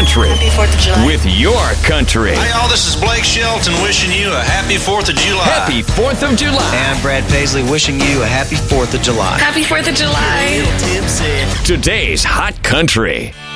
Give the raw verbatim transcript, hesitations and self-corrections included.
country. Happy fourth of July. With your country. Hey, y'all, this is Blake Shelton wishing you a happy fourth of July. Happy fourth of July. And Brad Paisley wishing you a happy fourth of July. Happy fourth of July. Today's Hot Country.